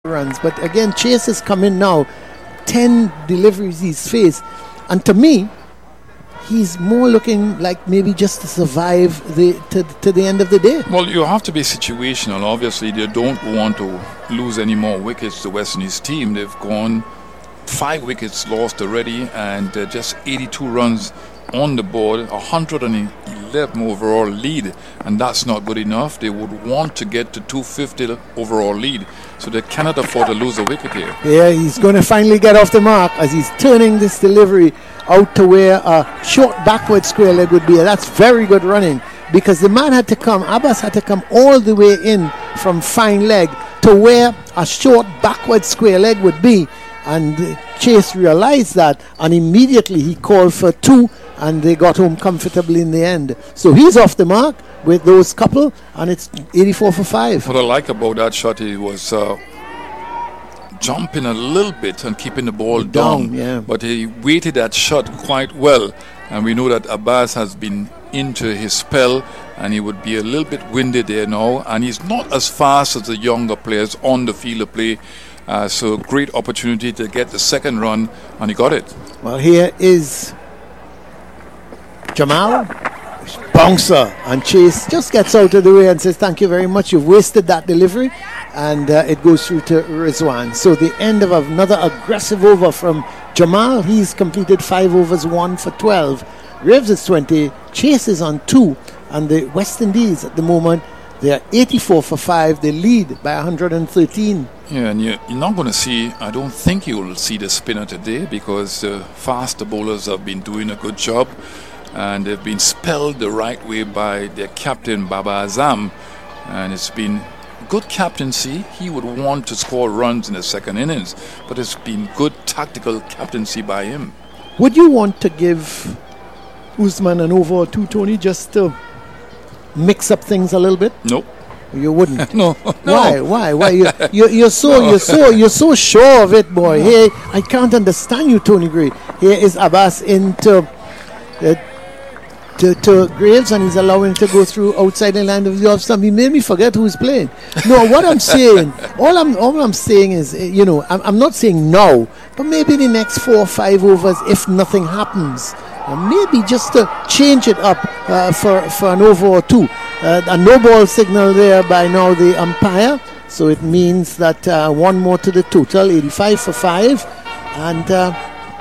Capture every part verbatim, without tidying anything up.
runs. But again, Chase has come in now, ten deliveries he's faced, and to me, he's more looking like maybe just to survive the to, to the end of the day. Well, you have to be situational. Obviously, they don't want to lose any more wickets to West Indies team. They've gone five wickets lost already, and uh, just eighty-two runs on the board, one hundred eleven overall lead, and that's not good enough. They would want to get to two fifty overall lead, so they cannot afford to lose a wicket here. Yeah, he's going to finally get off the mark as he's turning this delivery out to where a short backward square leg would be. That's very good running, because the man had to come, Abbas had to come all the way in from fine leg to where a short backward square leg would be, and Chase realized that, and immediately he called for two, and they got home comfortably in the end. So he's off the mark with those couple, and it's eighty-four for five. What I like about that shot, he was uh, jumping a little bit and keeping the ball down, down yeah. but he weighted that shot quite well, and we know that Abbas has been into his spell, and he would be a little bit winded there now, and he's not as fast as the younger players on the field of play. Uh, so great opportunity to get the second run, and he got it. Well, here is Jamal, bouncer, and Chase just gets out of the way and says, thank you very much, you've wasted that delivery, and uh, it goes through to Rizwan. So the end of another aggressive over from Jamal. He's completed five overs, one for twelve. Graves is twenty, Chase is on two, and the West Indies at the moment, they are eighty-four for five. They lead by one hundred thirteen. Yeah, and you're, you're not going to see, I don't think you'll see the spinner today, because the faster bowlers have been doing a good job, and they've been spelled the right way by their captain Babar Azam, and it's been good captaincy. He would want to score runs in the second innings, but it's been good tactical captaincy by him. Would you want to give Usman an over or two, Tony, just to mix up things a little bit? Nope. You wouldn't. no, no. Why? Why? Why? You, you, you're so, no. you're so, you're so sure of it, boy. No. Here, I can't understand you, Tony Gray. Here is Abbas into uh, to, to Graves, and he's allowing to go through outside the line of the off stump. He made me forget who's playing. No, what I'm saying, all I'm, all I'm saying is, you know, I'm, I'm not saying no, but maybe the next four or five overs, if nothing happens. Uh, maybe just to change it up uh, for, for an over or two. Uh, a no ball signal there by now the umpire, so it means that uh, one more to the total, eighty-five for five, and uh,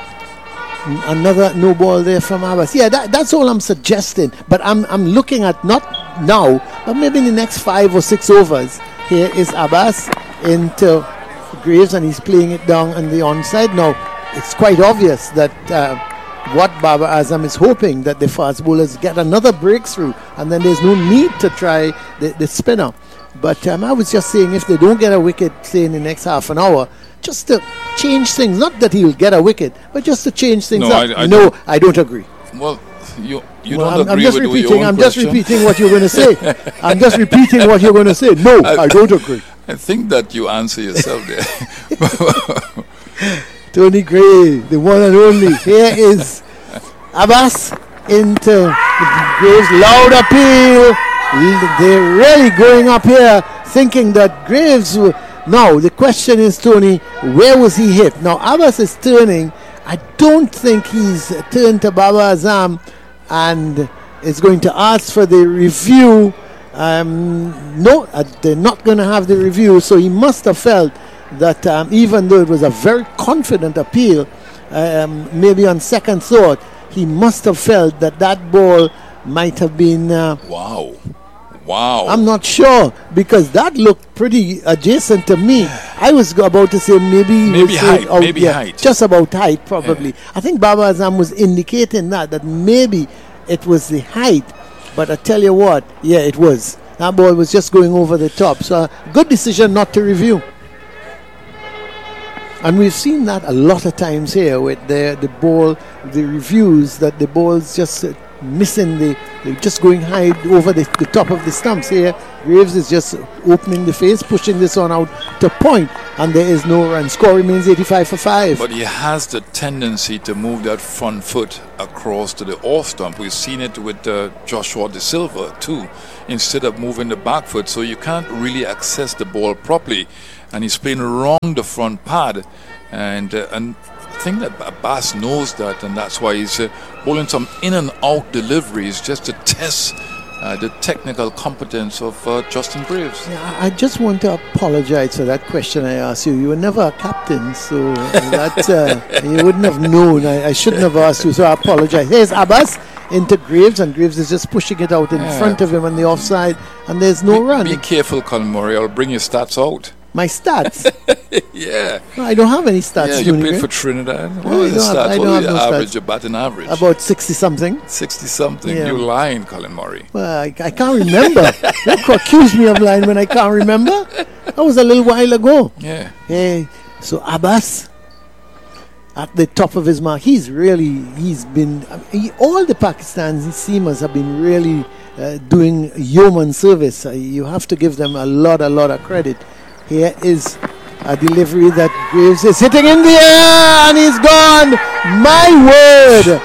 another no ball there from Abbas. Yeah, that, that's all I'm suggesting, but I'm, I'm looking at not now, but maybe in the next five or six overs. Here is Abbas into Graves, and he's playing it down on the onside. Now, it's quite obvious that uh, what Babar Azam is hoping that the fast bowlers get another breakthrough, and then there's no need to try the, the spinner. But um, I was just saying, if they don't get a wicket, say in the next half an hour, just to change things. Not that he'll get a wicket, but just to change things no, up. I, I no, don't. I don't agree. Well, you you well, don't I'm, agree I'm just with repeating. your own I'm question. just repeating what you're going to say. I'm just repeating what you're going to say. No, I, I don't agree. I think that you answer yourself there. Tony Gray, the one and only. Here is Abbas into Graves. Loud appeal. They're really going up here thinking that Graves will. Now the question is, Tony, where was he hit? Now Abbas is turning. I don't think he's turned to Babar Azam and is going to ask for the review. Um, no, uh, they're not going to have the review, so he must have felt that um, even though it was a very confident appeal, um, maybe on second thought, he must have felt that that ball might have been... Uh, wow. Wow. I'm not sure, because that looked pretty adjacent to me. I was about to say maybe... Maybe height, out, maybe yeah, height. Just about height, probably. Yeah. I think Babar Azam was indicating that, that maybe it was the height. But I tell you what, yeah, it was. That ball was just going over the top. So, good decision not to review. And we've seen that a lot of times here with the the ball, the reviews, that the ball's just uh, missing the, they're just going high over the, the top of the stumps here. Graves is just opening the face, pushing this one out to point, and there is no run. Score remains eighty-five for five. But he has the tendency to move that front foot across to the off stump. We've seen it with uh, Joshua De Silva too, instead of moving the back foot, so you can't really access the ball properly. and he's playing around the front pad, and uh, and I think that Abbas knows that, and that's why he's uh, bowling some in and out deliveries just to test uh, the technical competence of uh, Justin Graves. Yeah, I just want to apologize for that question I asked you. You were never a captain, so that uh, you wouldn't have known. I, I shouldn't have asked you, so I apologize. Here's Abbas into Graves, and Graves is just pushing it out in Yeah. front of him on the offside, and there's no be, run. Be careful, Colin Murray. I'll bring your stats out. My stats? Yeah. No, I don't have any stats. Yeah, you Tony played Gray. for Trinidad. What No, was I the don't have- stats? I What don't was have your no average, stats. your batting average? About sixty something. sixty something. Yeah. You're lying, Colin Murray. Well, I, I can't remember. Don't accuse me of lying when I can't remember. That was a little while ago. Yeah. Hey, so Abbas at the top of his mark. He's really, he's been, I mean, he, all the Pakistani seamers have been really uh, doing yeoman service. Uh, you have to give them a lot, a lot of credit. Here is a delivery that Graves is hitting in the air, and he's gone. My word.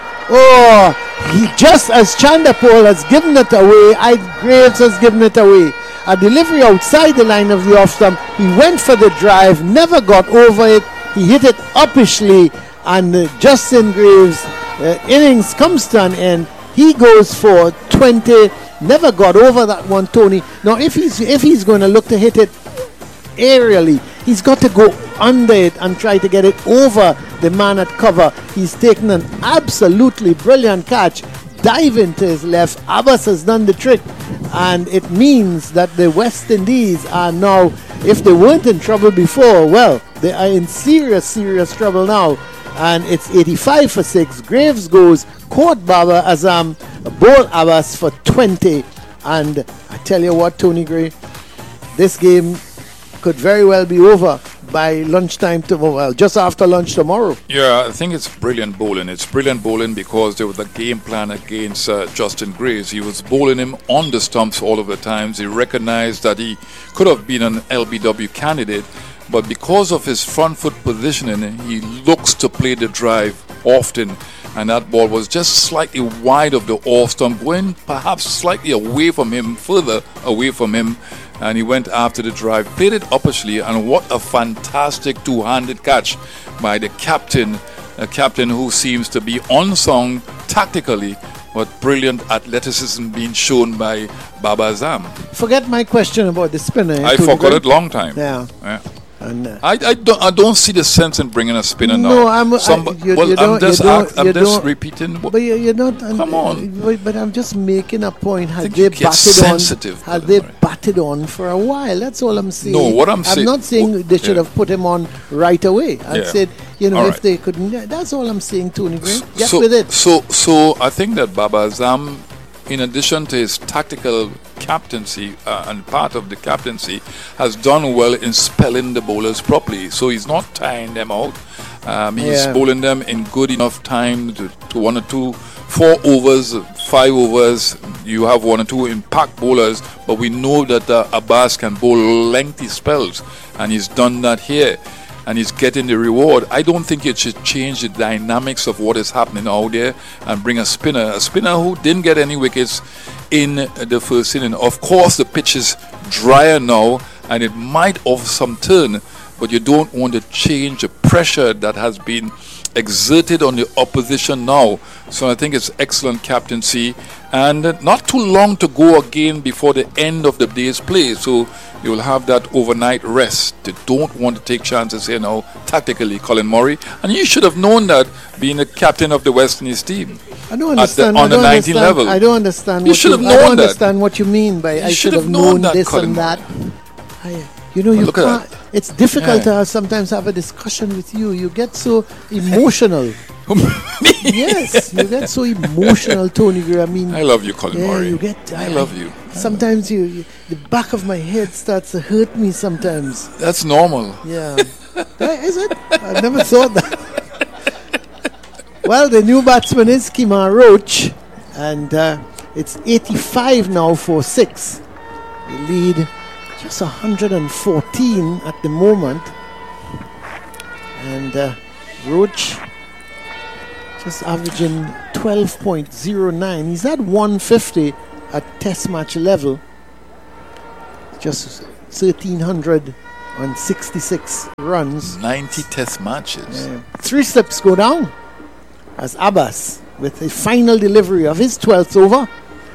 Oh, he, just as Chandapol has given it away, I, Graves has given it away. A delivery outside the line of the off stump. He went for the drive, never got over it. He hit it uppishly, and uh, Justin Graves' uh, innings comes to an end. He goes for twenty, never got over that one, Tony. Now, if he's if he's going to look to hit it aerially, he's got to go under it and try to get it over the man at cover. He's taken an absolutely brilliant catch, dive into his left. Abbas has done the trick, and it means that the West Indies are now, if they weren't in trouble before, well, they are in serious, serious trouble now. And it's eighty-five for six. Graves goes, caught Baba Azam, bowl Abbas for twenty. And I tell you what, Tony Gray, this game could very well be over by lunchtime tomorrow, well, just after lunch tomorrow. Yeah, I think it's brilliant bowling. It's brilliant bowling because there was a game plan against uh, Justin Graves. He was bowling him on the stumps all of the times. He recognized that he could have been an L B W candidate, but because of his front foot positioning, he looks to play the drive often, and that ball was just slightly wide of the off stump, going perhaps slightly away from him, further away from him, and he went after the drive, played it uppishly, and what a fantastic two-handed catch by the captain, a captain who seems to be unsung tactically, but brilliant athleticism being shown by Baba Azam. Forget my question about the spinner. I Tony forgot Gray. it long time. Yeah. Yeah. And, uh, I, I don't I don't see the sense in bringing a spinner now. No, I'm- I- Some- you- well, you I'm don't- just you don't- act- I'm you just don't- repeating. What, But you, you're not. Come on. But, but I'm just making a point. Had think they you get batted sensitive, on? Had Colin they Murray. batted on for a while? That's all I'm saying. No, what I'm I'm saying- not saying w- they should yeah. have put him on right away. I Yeah. said, you know, All if right. they couldn't. yeah, That's all I'm saying, Tony Gray. Get so, with it. So, so I think that Baba Azam, in addition to his tactical captaincy uh, and part of the captaincy, has done well in spelling the bowlers properly. So he's not tying them out. Um, he's Yeah. bowling them in good enough time to, to one or two, four overs, five overs. You have one or two impact bowlers, but we know that uh, Abbas can bowl lengthy spells, and he's done that here. And he's getting the reward. I don't think it should change the dynamics of what is happening out there and bring a spinner, a spinner who didn't get any wickets in the first inning. Of course, the pitch is drier now, and it might offer some turn, but you don't want to change the pressure that has been exerted on the opposition now. So I think it's excellent captaincy, and not too long to go again before the end of the day's play. So you will have that overnight rest. They don't want to take chances here now, tactically, Colin Murray. And you should have known that, being the captain of the West Indies team. I don't at the- understand. on I the don't nineteen understand, level. I don't understand. You what should have I known don't that. understand what you mean by I should have known that, this Colin and Murray. that. I, you know, you look at can't. that. It's difficult Yeah. to have, sometimes have a discussion with you. You get so emotional. Yes, you get so emotional, Tony Gray. I mean, I love you, Colin yeah, Murray. you get. I love you. Sometimes you, you, the back of my head starts to hurt me. Sometimes, That's normal. yeah. Eh, Is it? I never thought that. Well, the new batsman is Kemar Roach, and uh, it's eighty-five now for six. The lead just one hundred fourteen at the moment, and uh, Roach just averaging twelve point oh nine. He's at one fifty at test match level. Just thirteen hundred on sixty-six runs. ninety test matches. Uh, three slips go down as Abbas, with a final delivery of his twelfth over,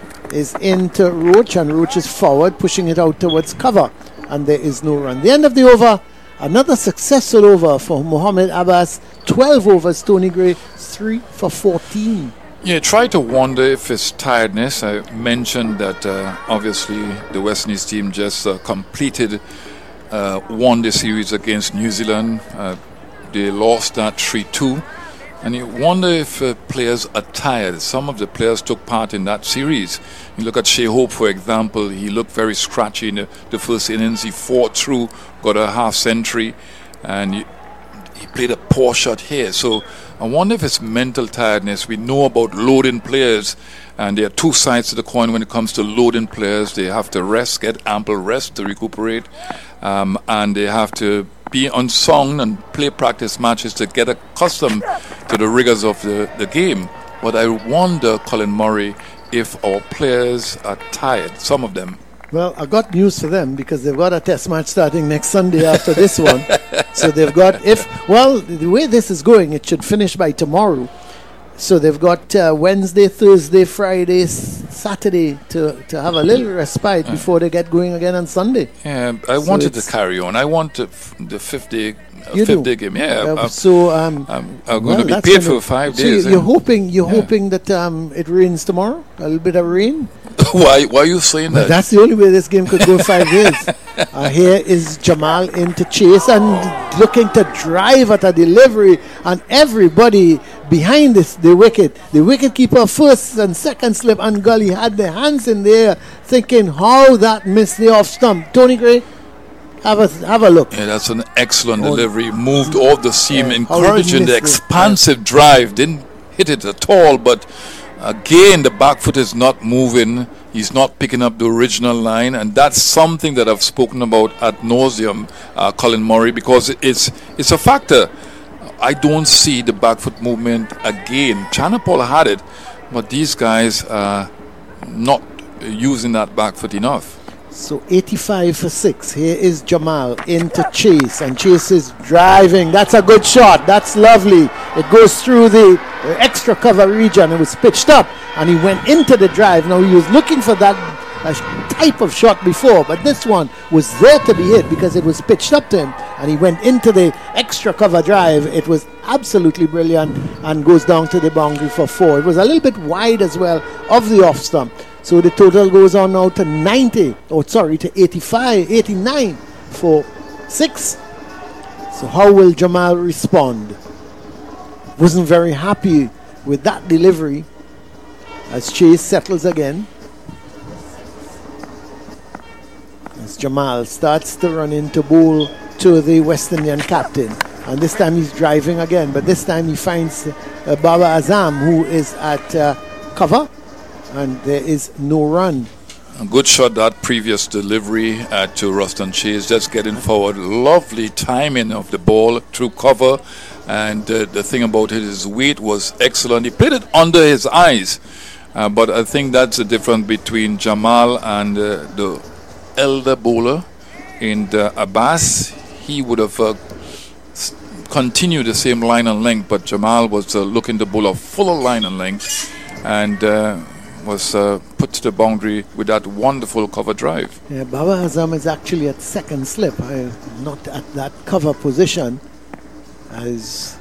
is into Roach, and Roach is forward, pushing it out towards cover, and there is no run. The end of the over, another successful over for Mohamed Abbas. twelve overs, Tony Gray, three for fourteen. Yeah, try to wonder if it's tiredness. I mentioned that uh, obviously the West Indies team just uh, completed, uh, won the series against New Zealand. Uh, they lost that three two. And you wonder if uh, players are tired. Some of the players took part in that series. You look at Shea Hope, for example. He looked very scratchy in the, the first innings. He fought through, got a half century, and he, he played a poor shot here. So I wonder if it's mental tiredness. We know about loading players, and there are two sides to the coin when it comes to loading players. They have to rest, get ample rest to recuperate, um, and they have to be unsung and play practice matches to get accustomed to the rigors of the, the game. But I wonder, Colin Murray, if our players are tired, some of them. Well, I got news for them, because they've got a test match starting next Sunday after this one. So they've got, if, well, the way this is going, it should finish by tomorrow. So they've got uh, Wednesday, Thursday, Friday, s- Saturday to, to have a little respite yeah. before they get going again on Sunday. Yeah, I so wanted to carry on. I want to f- the fifth day, uh, you fifth do. day game. Yeah, Uh, I'm, so um, I'm, I'm well, going to be that's paid gonna- for five so days. you- you're eh? hoping you're Yeah. hoping that um, it rains tomorrow. A little bit of rain. why? Why are you saying But that? that's the only way this game could go five days. Uh, here is Jamal into chase and looking to drive at a delivery, and everybody behind this, the wicket, the wicket keeper first and second slip, and Gully had their hands in the air, thinking how that missed the off stump. Tony Gray, have a have a look. Yeah, that's an excellent Oh. delivery. Moved off the seam, Yeah, how did he encouraging the miss it? expansive drive. Didn't hit it at all, but again, the back foot is not moving. He's not picking up the original line, and that's something that I've spoken about ad nauseum, uh, Colin Murray, because it's it's a factor. I don't see the back foot movement again. Chanapal had it, but these guys are not using that back foot enough. So eighty-five for six. Here is Jamal into Chase, and Chase is driving. That's a good shot. That's lovely. It goes through the uh, extra cover region. It was pitched up, and he went into the drive. Now, he was looking for that uh, type of shot before, but this one was there to be hit because it was pitched up to him, and he went into the extra cover drive. It was absolutely brilliant and goes down to the boundary for four. It was a little bit wide as well of the off stump. So the total goes on now to ninety, or sorry, to eighty-five, eighty-nine for six. So how will Jamal respond? Wasn't very happy with that delivery as Chase settles again. As Jamal starts to run into bowl to the West Indian captain. And this time he's driving again, but this time he finds uh, Baba Azam, who is at uh, cover. And there is no run. A good shot, that previous delivery uh, to Ruston Chase, just getting forward. Lovely timing of the ball through cover. And uh, the thing about it, his weight was excellent. He played it under his eyes. Uh, but I think that's the difference between Jamal and uh, the elder bowler in the Abbas. He would have uh, s- continued the same line and length, but Jamal was uh, looking to bowl a fuller line and length. And uh, was uh, put to the boundary with that wonderful cover drive. Yeah, Baba Azam is actually at second slip, uh, not at that cover position. As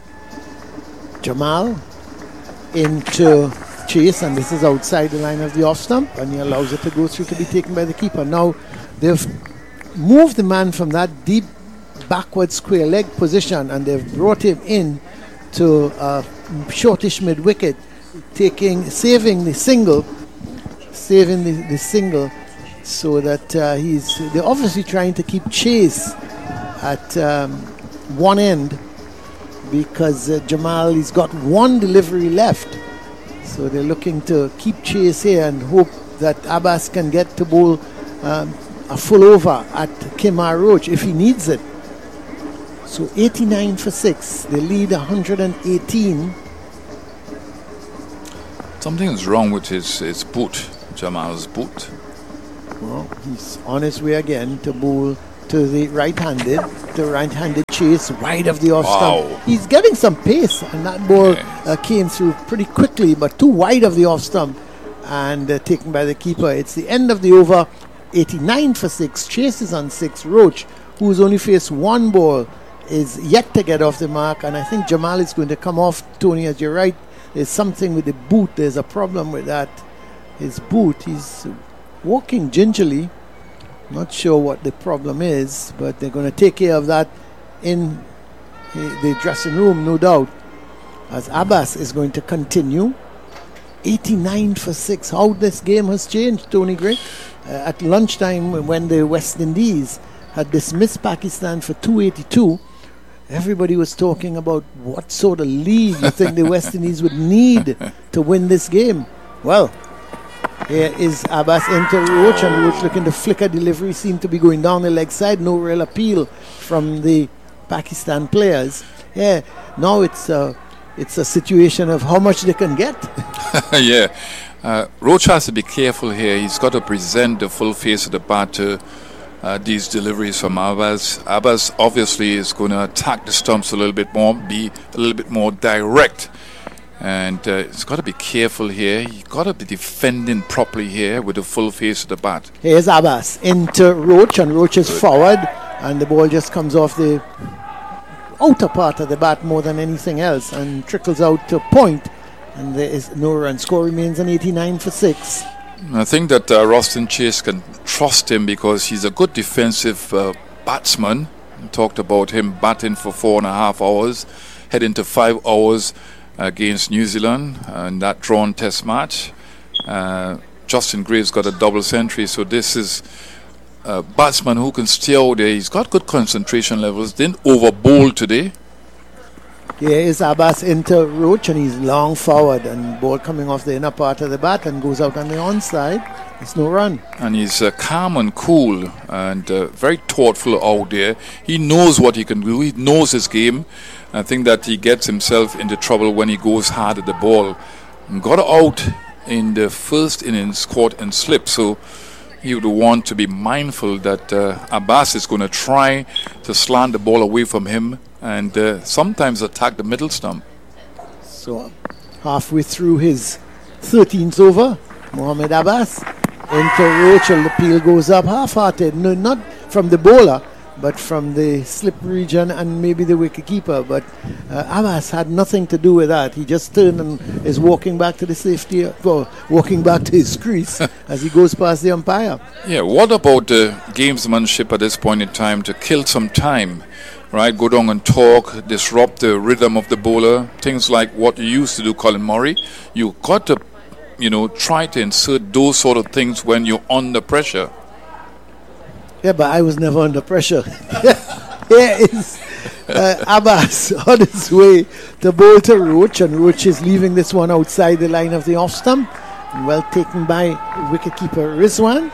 Jamal into Chase, and this is outside the line of the off stump, and he allows it to go through to be taken by the keeper. Now they've moved the man from that deep backward square leg position, and they've brought him in to uh, shortish mid wicket, taking, saving the single, saving the, the single, so that uh, he's, they're obviously trying to keep Chase at um, one end, because uh, Jamal, he's got one delivery left, so they're looking to keep Chase here and hope that Abbas can get to bowl um, a full over at Kemar Roach if he needs it. So eighty-nine for six, they lead one hundred eighteen. Something is wrong with his, his boot, Jamal's boot. Well, he's on his way again to bowl to the right-handed, the right-handed chase wide of the off Wow. stump. He's getting some pace, and that ball Yes. uh, came through pretty quickly, but too wide of the off stump, and uh, taken by the keeper. It's the end of the over. eighty-nine for six. Chase is on six. Roach, who's only faced one ball, is yet to get off the mark, and I think Jamal is going to come off. Tony, as you're right, there's something with the boot. There's a problem with that. His boot. He's walking gingerly. Not sure what the problem is, but they're going to take care of that in the dressing room, no doubt, as Abbas is going to continue. eighty-nine for six. How this game has changed, Tony Gray. Uh, at lunchtime, when the West Indies had dismissed Pakistan for two eighty-two, everybody was talking about what sort of lead you think the West Indies would need to win this game. Well, here is Abbas into Roach, and Roach looking to flicker. Delivery seemed to be going down the leg side. No real appeal from the Pakistan players. Yeah, now it's a, it's a situation of how much they can get. yeah. Uh, Roach has to be careful here. He's got to present the full face of the bat to uh, these deliveries from Abbas. Abbas obviously is going to attack the stumps a little bit more, be a little bit more direct. And uh, he's got to be careful here. He's got to be defending properly here with the full face of the bat. Here's Abbas into Roach, and Roach is forward, and the ball just comes off the outer part of the bat more than anything else and trickles out to point, and there is no run. Score remains an eighty-nine for six. I think that uh, Roston Chase can trust him because he's a good defensive uh, batsman. We talked about him batting for four and a half hours, heading to five hours against New Zealand in that drawn test match. Uh, Justin Graves got a double century, so this is a batsman who can stay out there. He's got good concentration levels, didn't over bowl today. Here is Abbas into Roach, and he's long forward, and ball coming off the inner part of the bat and goes out on the onside. It's no run. And he's uh, calm and cool and uh, very thoughtful out there. He knows what he can do. He knows his game. I think that he gets himself into trouble when he goes hard at the ball. And got out in the first innings, caught and slipped. So he would want to be mindful that uh, Abbas is going to try to slant the ball away from him and uh, sometimes attack the middle stump. So halfway through his thirteenth over, Mohamed Abbas into Roach, and the peel goes up half-hearted. No, not from the bowler, but from the slip region and maybe the wicketkeeper. But uh, Abbas had nothing to do with that. He just turned and is walking back to the safety, well, walking back to his crease as he goes past the umpire. Yeah, what about the gamesmanship at this point in time to kill some time? Right, go down and talk, disrupt the rhythm of the bowler, things like what you used to do, Colin Murray. You got to, you know, try to insert those sort of things when you're under pressure. Yeah, but I was never under pressure. Here is uh, Abbas on his way to bowl to Roach, and Roach is leaving this one outside the line of the off stump. Well taken by wicketkeeper Rizwan.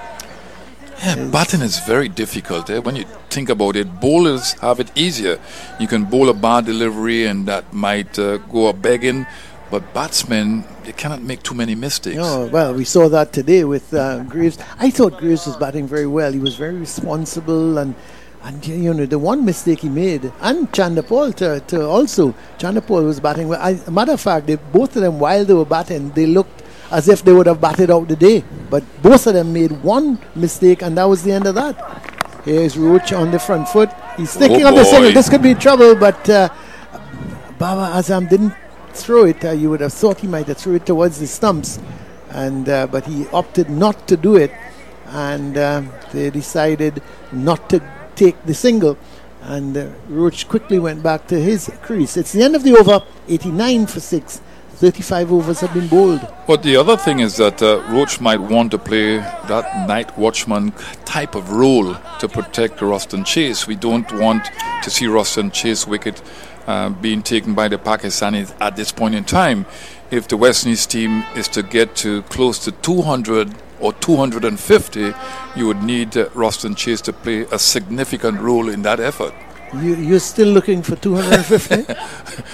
Yeah, batting is very difficult. Eh? When you think about it, bowlers have it easier. You can bowl a bad delivery and that might uh, go a begging, but batsmen, they cannot make too many mistakes. Oh, well, we saw that today with uh, Graves. I thought Graves was batting very well. He was very responsible, and and you know the one mistake he made, and Chanderpaul to, to also Chanderpaul was batting well. I, a matter of fact, they, both of them, while they were batting, they looked as if they would have batted out the day. But both of them made one mistake, and that was the end of that. Here's Roach on the front foot. He's sticking Oh, on the boy. single. This could be trouble, but uh, Baba Azam didn't throw it. Uh, you would have thought he might have threw it towards the stumps, and uh, but he opted not to do it, and uh, they decided not to take the single, and uh, Roach quickly went back to his crease. It's the end of the over, eighty-nine for six. thirty-five overs have been bowled. But the other thing is that uh, Roach might want to play that night watchman type of role to protect Roston Chase. We don't want to see Roston Chase wicket uh, being taken by the Pakistanis at this point in time. If the West Indies team is to get to close to two hundred or two hundred fifty, you would need uh, Roston Chase to play a significant role in that effort. You, you're still looking for two hundred fifty?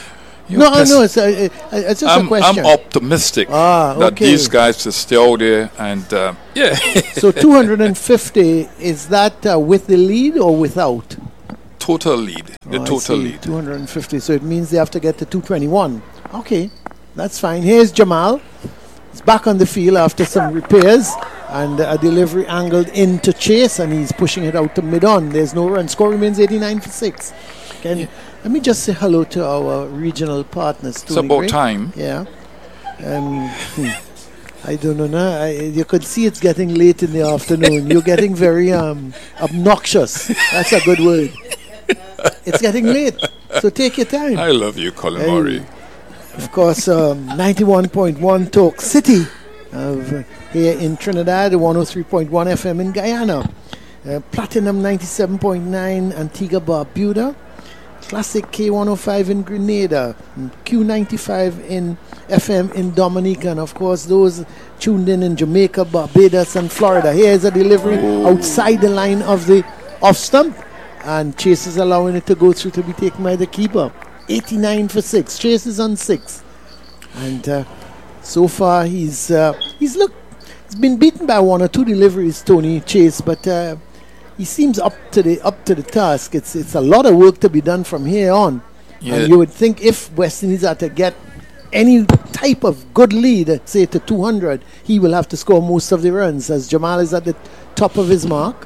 You're No, pes- no, it's, a, it's just I'm, a question. I'm optimistic Ah, that okay. these guys will stay out there and uh, yeah. So two hundred fifty, is that uh, with the lead or without? Total lead. The Oh, I total see, lead. two hundred fifty, so it means they have to get to two twenty-one. Okay, that's fine. Here's Jamal. He's back on the field after some repairs and a delivery angled into Chase, and he's pushing it out to mid-on. There's no run. Score remains eighty-nine for six. Can, Yeah. Let me just say hello to our regional partners. It's Tony about Gray. time. Yeah. Um, hmm. I don't know. No, I, you could see it's getting late in the afternoon. You're getting very um, obnoxious. That's a good word. It's getting late, so take your time. I love you, Colin Hey. Murray. Of course, um, ninety-one point one Talk City of, uh, here in Trinidad, one oh three point one F M in Guyana, uh, Platinum ninety-seven point nine Antigua Barbuda, Classic K one oh five in Grenada, and Q ninety-five in F M in Dominica, and of course those tuned in in Jamaica, Barbados and Florida. Here is a delivery outside the line of the off stump, and Chase is allowing it to go through to be taken by the keeper. eighty-nine for six. Chase is on six, and uh, so far he's uh, he's look he's been beaten by one or two deliveries, Tony Chase, but uh, he seems up to the up to the task. It's it's a lot of work to be done from here on, Yeah. and you would think if West Indies are to get any type of good lead, say to two hundred, he will have to score most of the runs, as Jamal is at the top of his mark.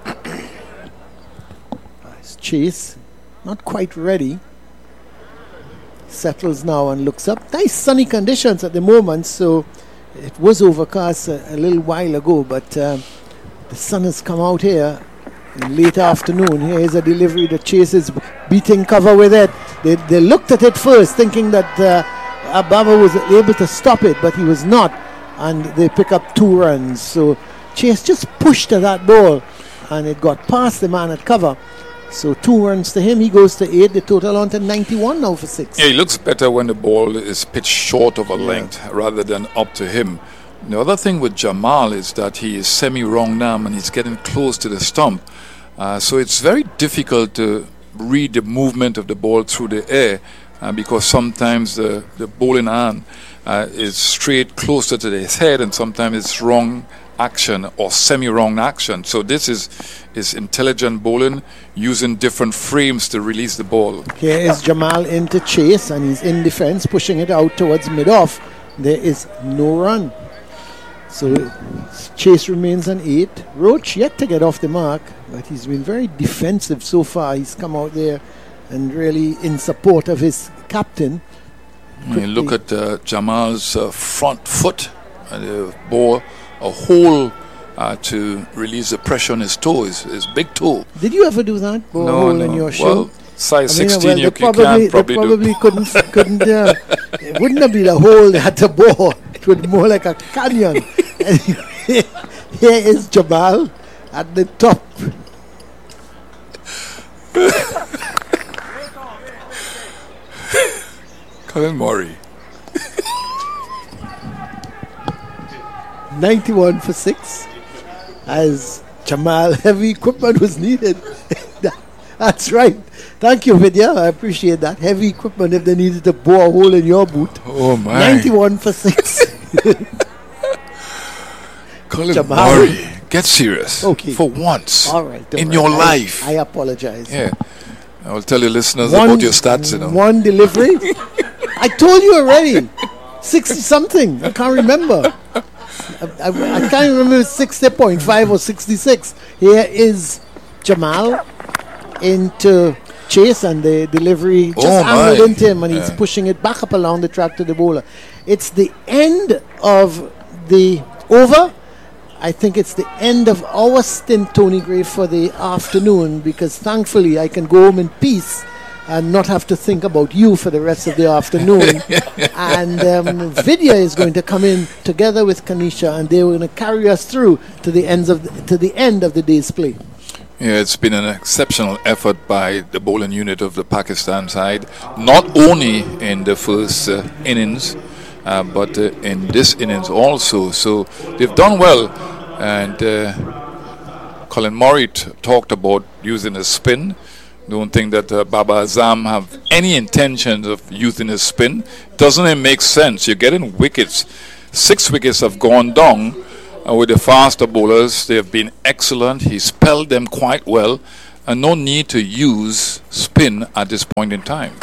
Chase, not quite ready. Settles now and looks up. Nice sunny conditions at the moment, so it was overcast a, a little while ago, but uh, the sun has come out here in late afternoon. Here is a delivery that Chase is beating cover with it. They, they looked at it first, thinking that uh, Ababa was able to stop it, but he was not, and they pick up two runs. So Chase just pushed at that ball, and it got past the man at cover. So two runs to him. He goes to eight. The total on to ninety-one now for six. Yeah, he looks better when the ball is pitched short of a length rather than up to him. The other thing with Jamal is that he is semi-wrong now and he's getting close to the stump. Uh, so it's very difficult to read the movement of the ball through the air uh, because sometimes the, the bowling arm uh, is straight closer to his head and sometimes it's wrong action or semi-wrong action. So this is is intelligent bowling using different frames to release the ball. Here is Jamal into Chase, and he's in defense, pushing it out towards mid-off. There is no run. So Chase remains on eight. Roach yet to get off the mark, but he's been very defensive so far. He's come out there and really in support of his captain. You look at uh, Jamal's uh, front foot and the ball a hole uh, to release the pressure on his toe, his, his big toe. Did you ever do that? Bore a No, hole no. in your shoe? Well, size I mean, sixteen, well, you, they you probably, can't probably they probably do. couldn't, couldn't uh, it wouldn't have been a hole they had to bore. It would be more like a canyon. And here is Jamal at the top. Colin Murray. ninety-one for six, as Jamal, heavy equipment was needed. That's right. Thank you, Vidya. I appreciate that. Heavy equipment if they needed to bore a hole in your boot. Oh my. ninety-one for six. Colin Jamal. Murray, get serious. Okay. For once All right. don't in worry. your I- life. I apologize. Yeah. I will tell your listeners about your stats, you know. One delivery. I told you already. sixty something. I can't remember. I, I, I can't remember if it's sixty point five or sixty-six. Here is Jamal into Chase, and the delivery just Oh, angled my. into him, and he's Yeah. pushing it back up along the track to the bowler. It's the end of the over. I think it's the end of our stint, Tony Gray, for the afternoon, because thankfully I can go home in peace and not have to think about you for the rest of the afternoon. And um, Vidya is going to come in together with Kanisha, and they're going to carry us through to the ends of the, to the end of the day's play. Yeah, it's been an exceptional effort by the bowling unit of the Pakistan side, not only in the first uh, innings, uh, but uh, in this innings also. So they've done well, and uh, Colin Murray t- talked about using a spin. Don't think that uh, Baba Azam have any intentions of using his spin. Doesn't it make sense? You're getting wickets. Six wickets have gone down uh, with the faster bowlers. They have been excellent. He spelled them quite well. And no need to use spin at this point in time.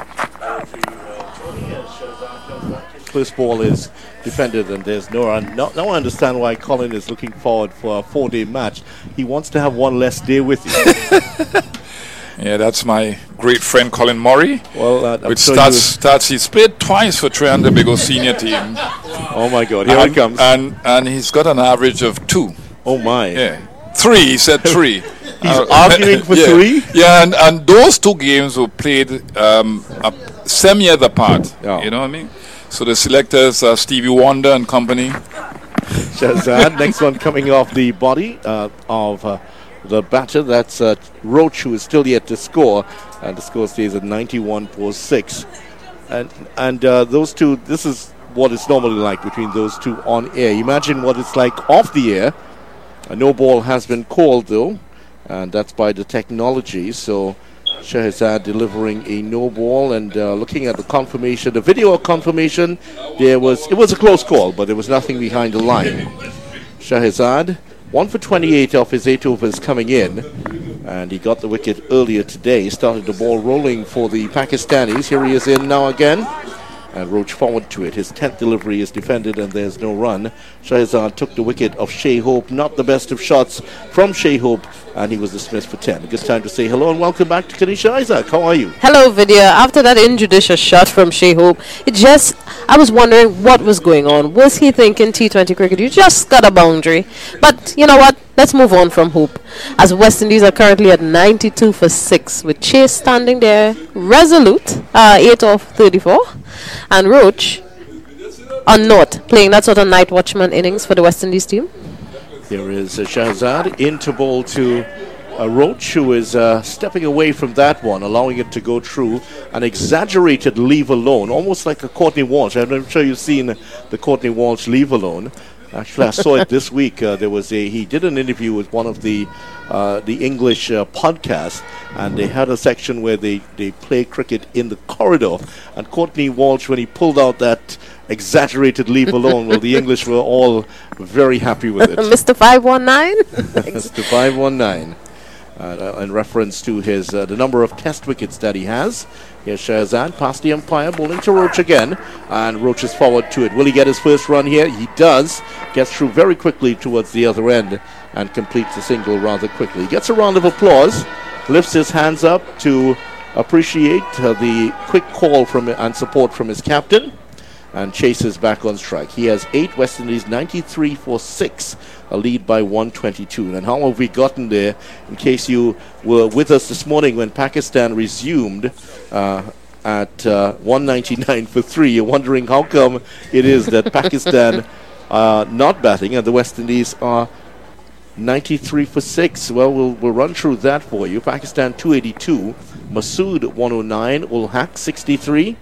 First ball is defended and there's no run. Now, now I understand why Colin is looking forward for a four-day match. He wants to have one less day with you. Yeah, that's my great friend Colin Murray. Well, uh, which sure starts, starts, he's played twice for Trinidad Tobago senior team. Oh my God, here and, it comes. And, and he's got an average of two. Oh my. Yeah. Three, he said three. He's uh, arguing for yeah. three? Yeah, and, and those two games were played um, a semi-year apart. Oh. You know what I mean? So the selectors are Stevie Wonder and company. Shahzad, next one coming off the body uh, of uh, the batter. That's uh, Roach, who is still yet to score. And the score stays at ninety-one for six. And, and uh, those two, this is what it's normally like between those two on air. Imagine what it's like off the air. A no ball has been called, though, and that's by the technology. So Shahzad delivering a no ball, and uh, looking at the confirmation, the video confirmation, there was it was a close call, but there was nothing behind the line. Shahzad, one for twenty-eight off his eight overs coming in, and he got the wicket earlier today. Started the ball rolling for the Pakistanis. Here he is in now again. And Roach forward to it. His tenth delivery is defended and there's no run. Shahzad took the wicket of Shai Hope. Not the best of shots from Shai Hope. And he was dismissed for ten. Good time to say hello and welcome back to Kanisha Isaac. How are you? Hello, Vidya. After that injudicious shot from Shai Hope, it just, I was wondering what was going on. Was he thinking T twenty cricket? You just got a boundary. But you know what? Let's move on from Hope. As West Indies are currently at ninety-two for six, with Chase standing there resolute, uh, eight of thirty-four. And Roach on note, playing that sort of night watchman innings for the West Indies team. There is uh, Shahzad into ball to uh, Roach, who is uh, stepping away from that one, allowing it to go through an exaggerated leave alone, almost like a Courtney Walsh. I'm sure you've seen the Courtney Walsh leave alone. Actually, I saw it this week. Uh, there was a he did an interview with one of the uh, the English uh, podcasts, and they had a section where they, they play cricket in the corridor. And Courtney Walsh, when he pulled out that exaggerated leave alone, well, the English were all very happy with it. Mister five one nine? Mister five one nine. Uh, in reference to his uh, the number of test wickets that he has. Here's Shahzad past the umpire, bowling to Roach again, and Roach is forward to it. Will he get his first run here? He does. Gets through very quickly towards the other end and completes the single rather quickly. Gets a round of applause, lifts his hands up to appreciate uh, the quick call from and support from his captain, and chases back on strike. He has eight, West Indies ninety-three for six, a lead by one twenty-two. And how have we gotten there? In case you were with us this morning when Pakistan resumed uh, at uh, one ninety-nine for three, you're wondering how come it is that Pakistan are not batting and the West Indies are ninety-three for six. Well, we'll we'll run through that for you. Pakistan two eighty-two, Masood one oh nine, Ul Haq sixty-three.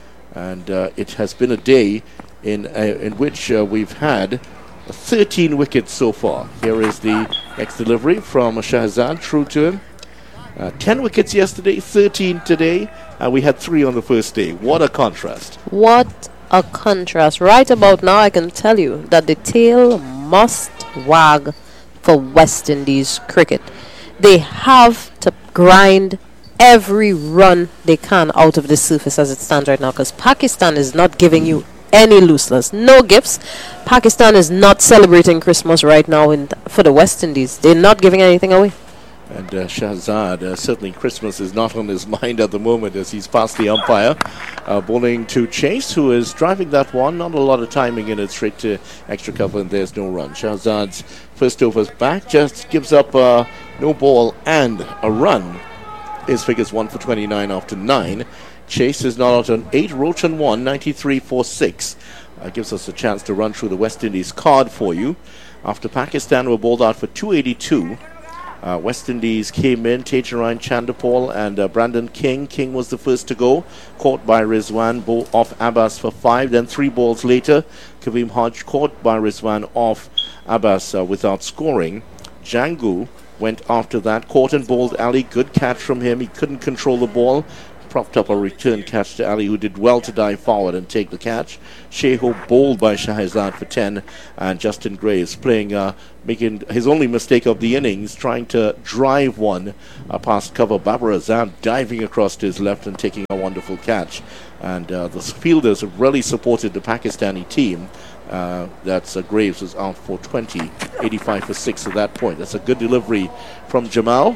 And uh, it has been a day in uh, in which uh, we've had thirteen wickets so far. Here is the next delivery from Shahzad, through to him. Uh, ten wickets yesterday, thirteen today, and we had three on the first day. What a contrast. What a contrast. Right about now, I can tell you that the tail must wag for West Indies cricket. They have to grind every run they can out of the surface as it stands right now, because Pakistan is not giving you any looseness, no gifts. Pakistan is not celebrating Christmas right now in th- for the West Indies. They're not giving anything away. And uh, Shahzad, uh, certainly Christmas is not on his mind at the moment as he's past the umpire. Uh, bowling to Chase, who is driving that one. Not a lot of timing in it, straight to extra cover, and there's no run. Shahzad's first over's back, just gives up uh, no ball and a run. His figures one for twenty-nine after nine. Chase is now out on eight, Roach on one, ninety-three for six. Uh, gives us a chance to run through the West Indies card for you. After Pakistan were bowled out for two eighty-two, uh, West Indies came in, Tejaran Chandapal and uh, Brandon King. King was the first to go, caught by Rizwan, bowl off Abbas for five. Then three balls later, Kaveem Hodge caught by Rizwan off Abbas uh, without scoring. Jangu went after that, caught and bowled Ali. Good catch from him. He couldn't control the ball. propped up a return catch to Ali, who did well to dive forward and take the catch. Sheho bowled by Shahzad for ten, and Justin Graves playing, uh, making his only mistake of the innings, trying to drive one uh, past cover. Babar Azam diving across to his left and taking a wonderful catch. And uh, the fielders have really supported the Pakistani team. Uh, that's uh, Graves was out for twenty, eighty-five for six at that point. That's a good delivery from Jamal.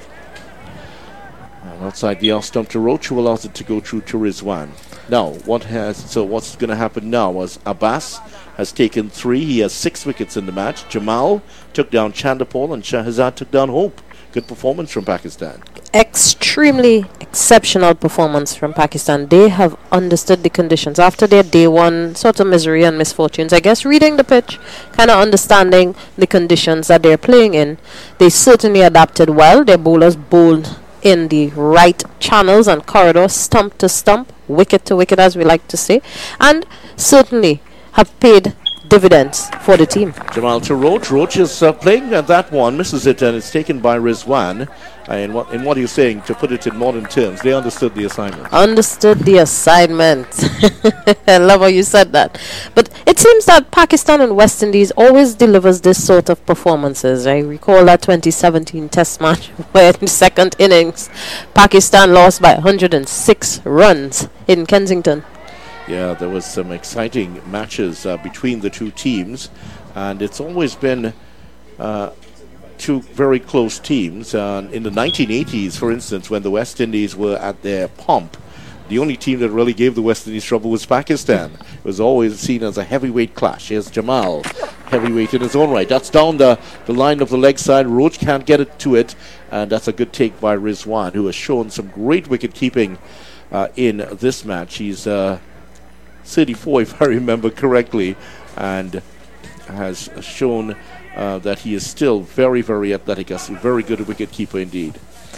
And outside the off stump to Roach, who allows it to go through to Rizwan. Now, what has so what's going to happen now was Abbas has taken three. He has six wickets in the match. Jamal took down Chandapal and Shahzad took down Hope. Good performance from Pakistan. Extremely exceptional performance from Pakistan. They have understood the conditions after their day one sort of misery and misfortunes. I guess reading the pitch, kind of understanding the conditions that they're playing in. They certainly adapted well. Their bowlers bowled in the right channels and corridors, stump to stump, wicket to wicket, as we like to say, and certainly have paid dividends for the team. Jamal to Roach. Roach is uh, playing at that one, misses it, and it's taken by Rizwan. Uh, in what in what you're saying, to put it in modern terms, they understood the assignment. Understood the assignment. I love how you said that. But it seems that Pakistan and West Indies always delivers this sort of performances. I recall that twenty seventeen Test match where in the second innings, Pakistan lost by one hundred six runs in Kensington. Yeah, there was some exciting matches uh, between the two teams, and it's always been uh, two very close teams. Uh, in the nineteen eighties, for instance, when the West Indies were at their pomp, the only team that really gave the West Indies trouble was Pakistan. It was always seen as a heavyweight clash. Here's Jamal, heavyweight in his own right. That's down the, the line of the leg side. Roach can't get it to it, and that's a good take by Rizwan, who has shown some great wicket keeping uh, in this match. He's uh, thirty-four, if I remember correctly, and has shown uh, that he is still very, very athletic, a very good wicket keeper indeed.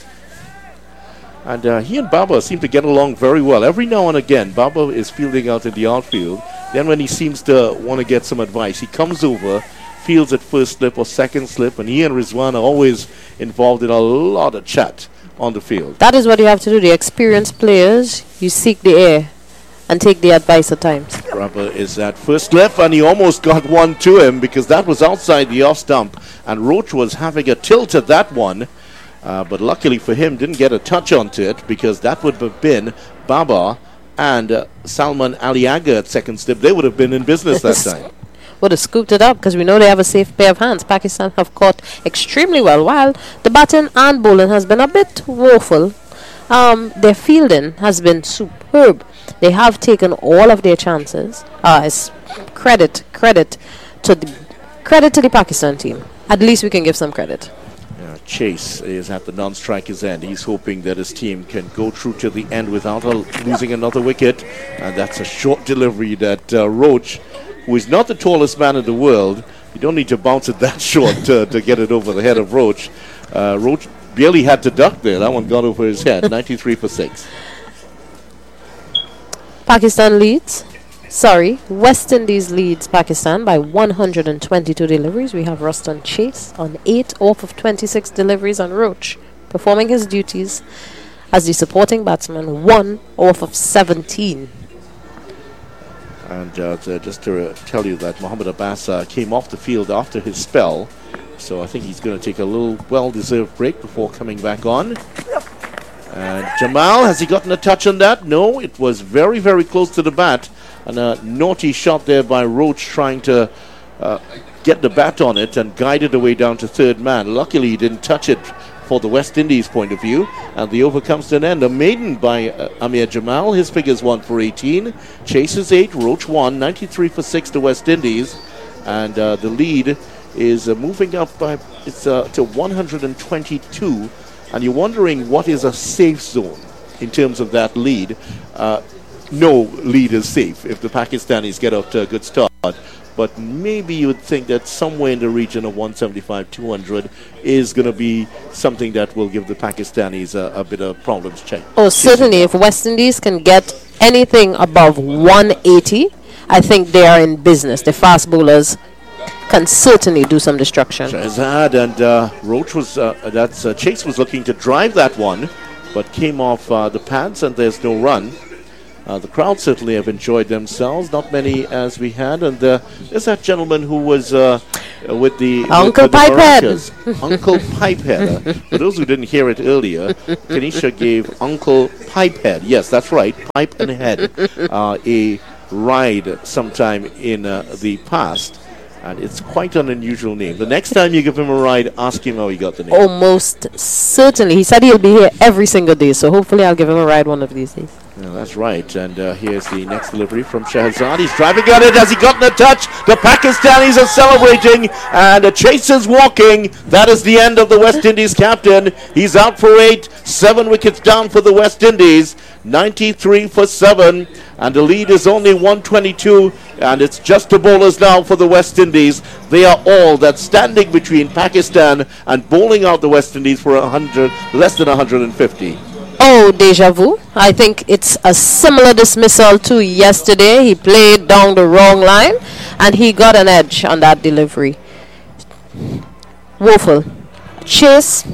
And uh, he and Baba seem to get along very well. Every now and again, Baba is fielding out in the outfield. Then when he seems to want to get some advice, he comes over, fields at first slip or second slip, and he and Rizwan are always involved in a lot of chat on the field. That is what you have to do. The experienced players, you seek the air and take the advice at times. Baba is at first left, and he almost got one to him because that was outside the off stump, and Roach was having a tilt at that one, uh, but luckily for him didn't get a touch onto it because that would have been Baba and uh, Salman Aliaga at second slip. They would have been in business that time. Would have scooped it up because we know they have a safe pair of hands. Pakistan have caught extremely well, while the batting and bowling has been a bit woeful. Um, their fielding has been superb. They have taken all of their chances. Uh, it's credit, credit to the credit to the Pakistan team. At least we can give some credit. Yeah, Chase is at the non-striker's end. He's hoping that his team can go through to the end without a losing another wicket. And that's a short delivery that uh, Roach, who is not the tallest man in the world, you don't need to bounce it that short to, to get it over the head of Roach. Uh, Roach barely had to duck there. That one got over his head. ninety-three for six. Pakistan leads. Sorry, West Indies leads Pakistan by one hundred twenty-two deliveries. We have Ruston Chase on eight off of twenty-six deliveries, and Roach performing his duties as the supporting batsman, one off of seventeen. And uh, to, just to uh, tell you that Mohammad Abbas uh, came off the field after his spell, so I think he's going to take a little well-deserved break before coming back on. And Jamal, has he gotten a touch on that? No, it was very, very close to the bat. And a naughty shot there by Roach trying to uh, get the bat on it and guide it away down to third man. Luckily, he didn't touch it for the West Indies point of view. And the over comes to an end. A maiden by uh, Amir Jamal. His figures one for eighteen. Chases eight, Roach one. ninety-three for six to West Indies. And uh, the lead is uh, moving up by it's uh, to one hundred twenty-two. And you're wondering what is a safe zone in terms of that lead. Uh, no lead is safe if the Pakistanis get off to a good start. But maybe you would think that somewhere in the region of one seventy-five, two hundred is going to be something that will give the Pakistanis a, a bit of problems check. Oh, certainly. If West Indies can get anything above one eighty, I think they are in business. The fast bowlers can certainly do some destruction. Shahzad and uh, Roach was, uh, that's uh, Chase was looking to drive that one, but came off uh, the pads, and there's no run. Uh, the crowd certainly have enjoyed themselves, not many as we had, and uh, there's that gentleman who was uh, uh, with the Uncle with, with the Pipehead. maracas. Uncle Pipehead. Uh, for those who didn't hear it earlier, Kenesha gave Uncle Pipehead, yes, that's right, Pipe and Head, uh, a ride sometime in uh, the past. And it's quite an unusual name. The next time you give him a ride, ask him how he got the name. Oh, most certainly. He said he'll be here every single day, so hopefully I'll give him a ride one of these days. Yeah, that's right. And uh, here's the next delivery from Shahzad. He's driving at it. Has he gotten a touch? The Pakistanis are celebrating, and the chase is walking. That is the end of the West Indies captain. He's out for eight. Seven wickets down for the West Indies. ninety-three for seven. And the lead is only one twenty-two. And it's just the bowlers now for the West Indies. They are all that standing between Pakistan and bowling out the West Indies for one hundred, less than one hundred fifty. Oh, deja vu. I think it's a similar dismissal to yesterday. He played down the wrong line and he got an edge on that delivery. Woeful. Chase.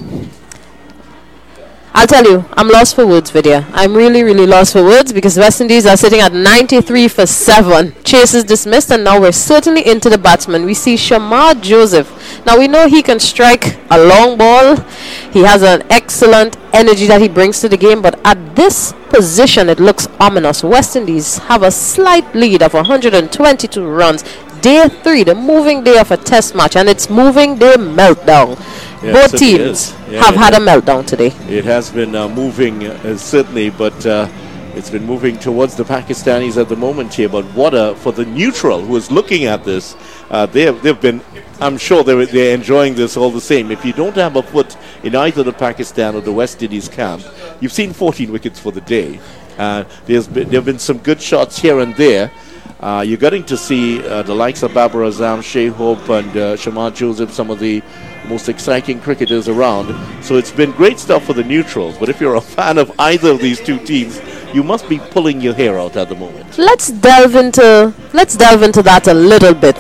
I'll tell you, I'm lost for words, Vidya. I'm really, really lost for words because West Indies are sitting at ninety-three for seven. Chase is dismissed, and now we're certainly into the batsman. We see Shamar Joseph. Now, we know he can strike a long ball. He has an excellent energy that he brings to the game, but at this position, it looks ominous. West Indies have a slight lead of one hundred twenty-two runs. Day three, the moving day of a test match, and it's moving day meltdown. Yeah, both teams yeah, have had it, a meltdown today. It has been uh, moving, uh, certainly, but uh, it's been moving towards the Pakistanis at the moment here. But what a, for the neutral who is looking at this, uh, they have, they've been, I'm sure they're, they're enjoying this all the same. If you don't have a foot in either the Pakistan or the West Indies camp, you've seen fourteen wickets for the day. Uh, there's been, there have been some good shots here and there. Uh, you're getting to see uh, the likes of Babar Azam, Shea Hope, and uh, Shamar Joseph, some of the most exciting cricketers around. So it's been great stuff for the neutrals. But if you're a fan of either of these two teams, you must be pulling your hair out at the moment. Let's delve into let's delve into that a little bit.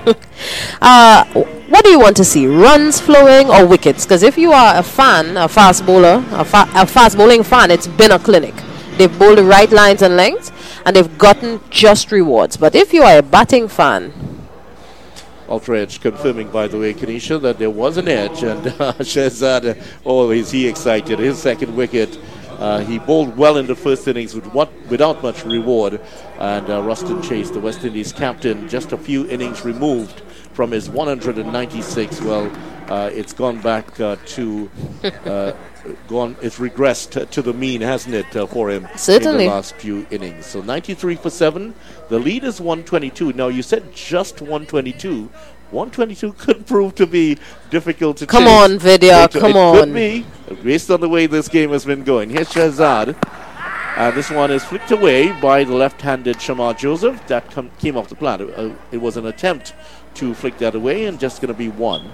uh, what do you want to see? Runs flowing or wickets? Because if you are a fan, a fast bowler, a, fa- a fast bowling fan, it's been a clinic. They've bowled the right lines and lengths, and they've gotten just rewards. But if you are a batting fan, Ultra Edge confirming, by the way, Kenesha, that there was an edge, and uh, Shahzad, uh, oh, is he excited. His second wicket, uh, he bowled well in the first innings with what, without much reward, and uh, Ruston Chase, the West Indies captain, just a few innings removed from his one hundred ninety-six. Well, uh, it's gone back uh, to... Uh, gone it's regressed to the mean, hasn't it, uh, for him certainly in the last few innings. So ninety-three for seven. The lead is one twenty-two. Now you said just one twenty-two. one twenty-two could prove to be difficult to come chase. on, Vidya, It, come it on. could be, based on the way this game has been going. Here's Shahzad. And this one is flicked away by the left-handed Shamar Joseph. That com- came off the plan. Uh, it was an attempt to flick that away, and just going to be one.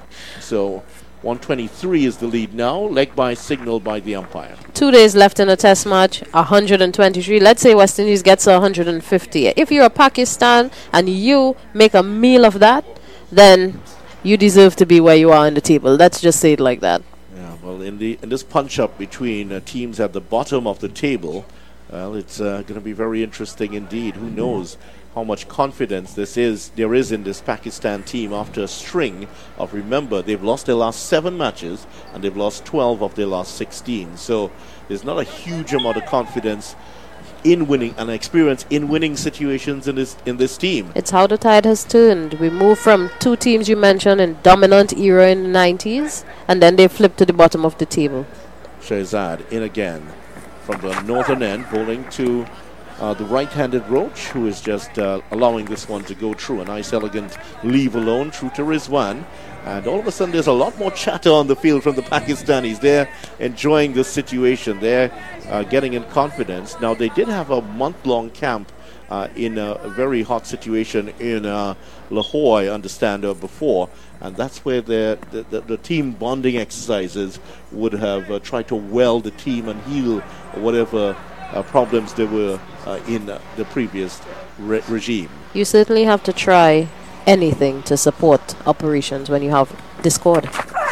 So one twenty-three is the lead now. Leg by signal by the umpire. Two days left in a test match, one hundred twenty-three. Let's say West Indies gets one hundred fifty. If you're a Pakistan and you make a meal of that, then you deserve to be where you are in the table. Let's just say it like that. Yeah, well, in the in this punch-up between uh, teams at the bottom of the table, well, it's uh, going to be very interesting indeed. Who knows how much confidence this is there is in this Pakistan team after a string of, remember, they've lost their last seven matches and they've lost twelve of their last sixteen. So there's not a huge amount of confidence in winning and experience in winning situations in this in this team. It's how the tide has turned. We moved from two teams you mentioned in dominant era in the nineties, and then they flipped to the bottom of the table. Shahzad in again from the northern end, bowling to Uh, the right-handed Roach, who is just uh, allowing this one to go through. A nice, elegant leave alone through to Rizwan. And all of a sudden, there's a lot more chatter on the field from the Pakistanis. They're enjoying this situation. They're uh, getting in confidence. Now, they did have a month-long camp uh, in a, a very hot situation in uh, Lahore, I understand, uh, before. And that's where the, the, the team bonding exercises would have uh, tried to weld the team and heal whatever Uh, problems there were uh, in uh, the previous re- regime. You certainly have to try anything to support operations when you have discord.